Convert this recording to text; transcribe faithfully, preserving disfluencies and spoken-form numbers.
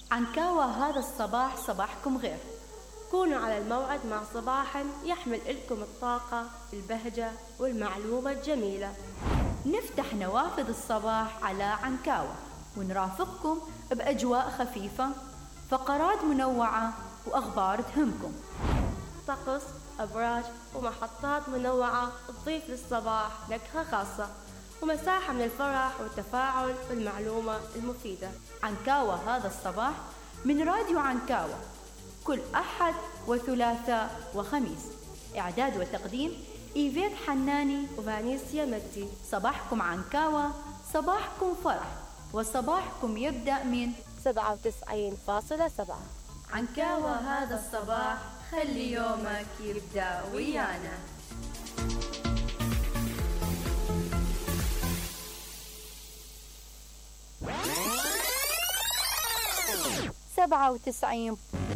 عنكاوة هذا الصباح صباحكم غير. كونوا على الموعد مع صباح يحمل لكم الطاقة، البهجة والمعلومة الجميلة. نفتح نوافذ الصباح على عنكاوة ونرافقكم بأجواء خفيفة، فقرات منوعة وأخبار تهمكم، طقس، أبراج ومحطات منوعة تضيف للصباح نكهة خاصة، ومساحة من الفرح والتفاعل والمعلومة المفيدة. عنكاوة هذا الصباح من راديو عنكاوة، كل أحد وثلاثاء وخميس. إعداد وتقديم إيفيت حناني وفانيسيا مجدي. صباحكم عنكاوة، صباحكم فرح، وصباحكم يبدأ من سبعة وتسعين فاصلة سبعة. عنكاوة هذا الصباح، خلي يومك يبدأ ويانا. سبعة وتسعين